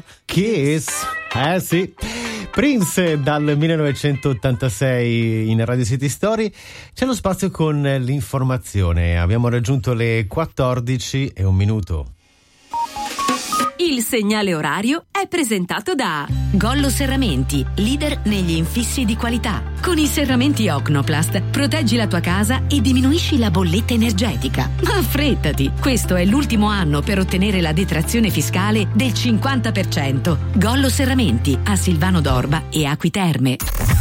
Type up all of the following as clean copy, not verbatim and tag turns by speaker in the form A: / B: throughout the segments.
A: Kiss. Sì. Prince dal 1986 in Radio City Story. C'è lo spazio con l'informazione. Abbiamo raggiunto le 14:01.
B: Il segnale orario è presentato da Gollo Serramenti, leader negli infissi di qualità. Con i serramenti Ocnoplast proteggi la tua casa e diminuisci la bolletta energetica. Ma affrettati, questo è l'ultimo anno per ottenere la detrazione fiscale del 50%. Gollo Serramenti a Silvano d'Orba e Acqui Terme.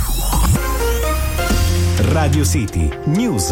C: Radio City News.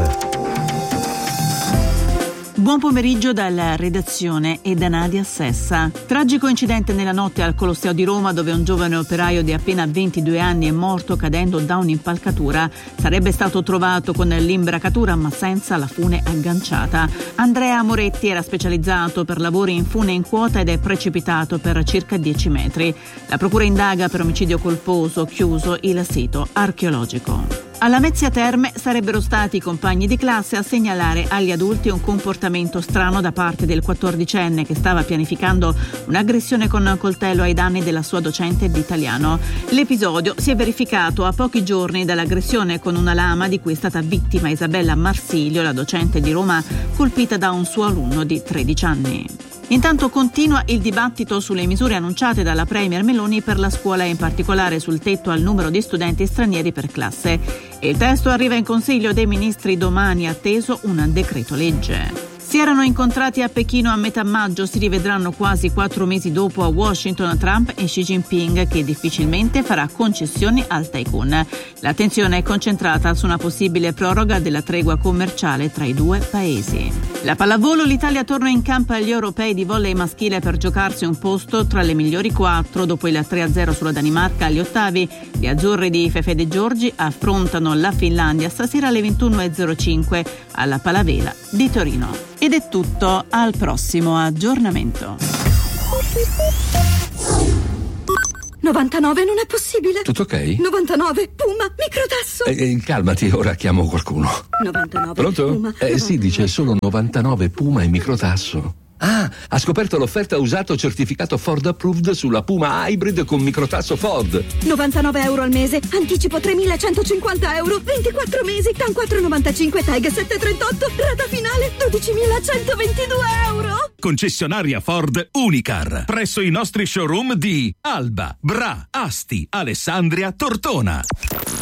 D: Buon pomeriggio dalla redazione e da Nadia Sessa. Tragico incidente nella notte al Colosseo di Roma, dove un giovane operaio di appena 22 anni è morto cadendo da un'impalcatura. Sarebbe stato trovato con l'imbracatura ma senza la fune agganciata. Andrea Moretti era specializzato per lavori in fune in quota ed è precipitato per circa 10 metri. La procura indaga per omicidio colposo, chiuso il sito archeologico. Alla Mezzia Terme sarebbero stati i compagni di classe a segnalare agli adulti un comportamento strano da parte del 14enne che stava pianificando un'aggressione con coltello ai danni della sua docente di italiano. L'episodio si è verificato a pochi giorni dall'aggressione con una lama di cui è stata vittima Isabella Marsilio, la docente di Roma colpita da un suo alunno di 13 anni. Intanto continua il dibattito sulle misure annunciate dalla Premier Meloni per la scuola e in particolare sul tetto al numero di studenti stranieri per classe. Il testo arriva in Consiglio dei Ministri domani, atteso un decreto legge. Si erano incontrati a Pechino a metà maggio, si rivedranno quasi 4 mesi dopo a Washington Trump e Xi Jinping, che difficilmente farà concessioni al tycoon. L'attenzione è concentrata su una possibile proroga della tregua commerciale tra i due paesi. La pallavolo, l'Italia torna in campo agli europei di volley maschile per giocarsi un posto tra le migliori 4 dopo il 3-0 sulla Danimarca agli ottavi. Gli azzurri di Fefe De Giorgi affrontano la Finlandia stasera alle 21:05 alla Palavela di Torino. Ed è tutto, al prossimo aggiornamento.
E: 99 non è possibile.
F: Tutto ok?
E: 99 Puma microtasso.
F: Calmati, ora chiamo qualcuno.
E: 99
F: Pronto?
E: Puma.
F: Sì, dice solo 99 Puma e microtasso. Ah, ha scoperto l'offerta usato certificato Ford Approved sulla Puma Hybrid con microtasso Ford.
E: 99 euro al mese, anticipo 3.150 euro, 24 mesi, TAN 4,95, TAG 7,38, rata finale 12.122 euro.
G: Concessionaria Ford Unicar, presso i nostri showroom di Alba, Bra, Asti, Alessandria, Tortona.